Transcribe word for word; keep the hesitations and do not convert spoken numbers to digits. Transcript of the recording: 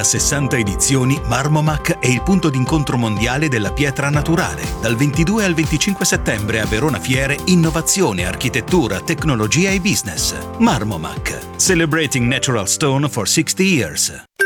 sessanta edizioni, Marmomac è il punto d'incontro mondiale della pietra naturale. Dal ventidue al venticinque settembre a Verona Fiere, innovazione, architettura, tecnologia e business. Marmomac, celebrating natural stone for sixty years.